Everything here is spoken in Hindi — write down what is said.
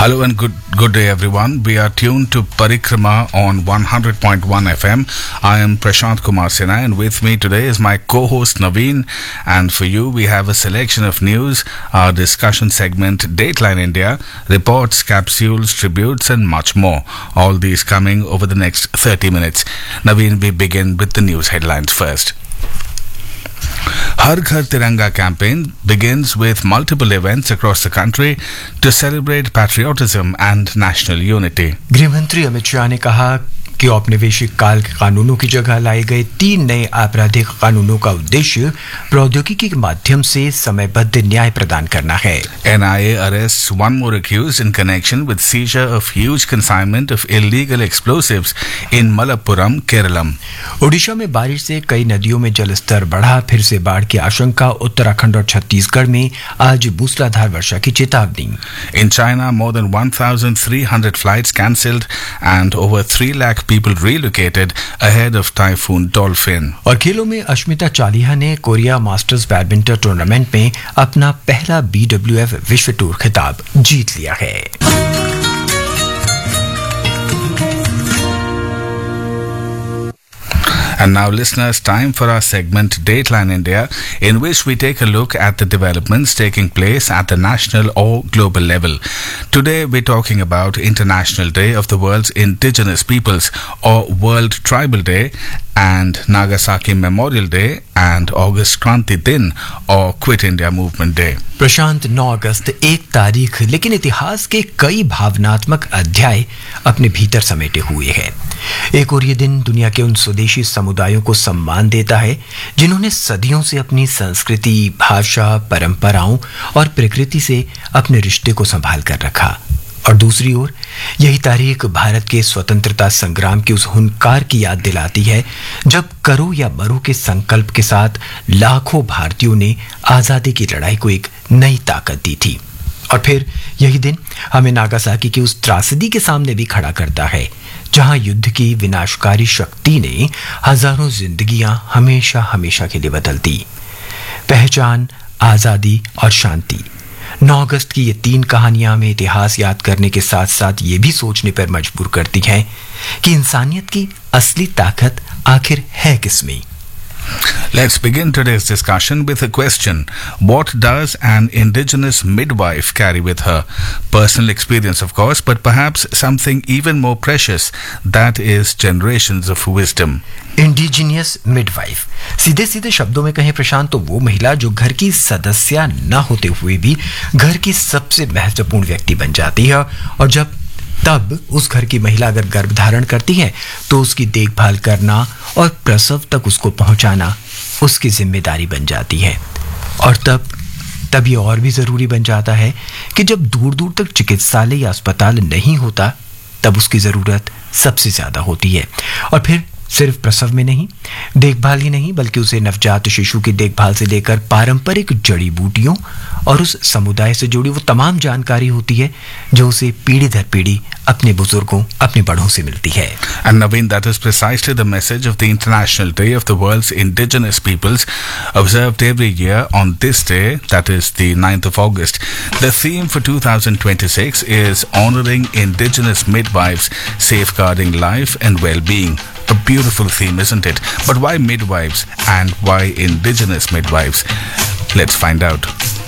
Hello and good day everyone. We are tuned to Parikrama on 100.1 FM. I am Prashant Kumar Sinha and with me today is my co-host Naveen, and for you we have a selection of news, our discussion segment Dateline India, reports, capsules, tributes and much more. All these coming over the next 30 minutes. Naveen, we begin with the news headlines first. Har Ghar Tiranga campaign begins with multiple events across the country to celebrate patriotism and national unity. गृह मंत्री अमित शाह ने कहा कि औपनिवेशिक काल के कानूनों की जगह लाए गए 3 नए आपराधिक कानूनों का उद्देश्य प्रौद्योगिकी के माध्यम से समयबद्ध न्याय प्रदान करना है. NIA arrests one more accused in connection with seizure of huge consignment of illegal explosives in Malappuram, Kerala. Odisha में बारिश से कई नदियों में जलस्तर बढ़ा, फिर से बाढ़ की आशंका. उत्तराखंड और छत्तीसगढ़ में आज मूसलाधार वर्षा की चेतावनी. In China, more than 1,300 flights cancelled and over 3 lakh people relocated ahead of Typhoon Dolphin. और खेलों में अश्मिता चालिहा ने कोरिया मास्टर्स बैडमिंटन टूर्नामेंट में अपना पहला BWF विश्व टूर खिताब जीत लिया है. And now, listeners, time for our segment Dateline India, in which we take a look at the developments taking place at the national or global level. Today, we're talking about International Day of the World's Indigenous Peoples, or World Tribal Day, and Nagasaki Memorial Day, and August Kranti Din, or Quit India Movement Day. प्रशांत 9 अगस्त एक तारीख, लेकिन इतिहास के कई भावनात्मक अध्याय अपने भीतर समेटे हुए हैं. एक और ये दिन दुनिया के उन स्वदेशी समुदायों को सम्मान देता है जिन्होंने सदियों से अपनी संस्कृति, भाषा, परंपराओं और प्रकृति से अपने रिश्ते को संभाल कर रखा. और दूसरी ओर यही तारीख भारत के स्वतंत्रता संग्राम की उस हुंकार की याद दिलाती है जब करो या मरो के संकल्प के साथ लाखों भारतीयों ने आजादी की लड़ाई को एक नई ताकत दी थी. और फिर यही दिन हमें नागासाकी की उस त्रासदी के सामने भी खड़ा करता है जहां युद्ध की विनाशकारी शक्ति ने हजारों जिंदगियां हमेशा हमेशा के लिए बदल दी. पहचान, आजादी और शांति. 9 अगस्त की ये 3 कहानियां हमें इतिहास याद करने के साथ साथ ये भी सोचने पर मजबूर करती हैं कि इंसानियत की असली ताकत आखिर है किसमें. Let's begin today's discussion with a question. What does an indigenous midwife carry with her? Personal experience, of course, but perhaps something even more precious, that is generations of wisdom. Indigenous midwife, सीधे सीधे शब्दों में कहें प्रशांत, तो वो महिला जो घर की सदस्य न होते हुए भी घर की सबसे महत्वपूर्ण व्यक्ति बन जाती है. और तब उस घर की महिला अगर गर्भ धारण करती है तो उसकी देखभाल करना और प्रसव तक उसको पहुंचाना उसकी जिम्मेदारी बन जाती है. और तब ये और भी जरूरी बन जाता है कि जब दूर दूर तक चिकित्सालय या अस्पताल नहीं होता तब उसकी जरूरत सबसे ज्यादा होती है. और फिर सिर्फ प्रसव में नहीं, देखभाल ही नहीं, बल्कि उसे नवजात शिशु की देखभाल से लेकर पारंपरिक जड़ी बूटियों और उस समुदाय से जुड़ी वो तमाम जानकारी होती है जो उसे पीढ़ी दर पीढ़ी अपने बुजुर्गों, अपने बड़ों से मिलती है. And Naveen, that is precisely the message of the International Day of the World's Indigenous Peoples, observed every year on this day, that is the 9th of August. The theme for 2026 is honoring indigenous midwives, safeguarding life and well-being. A beautiful theme, isn't it? But why midwives and why indigenous midwives? Let's find out.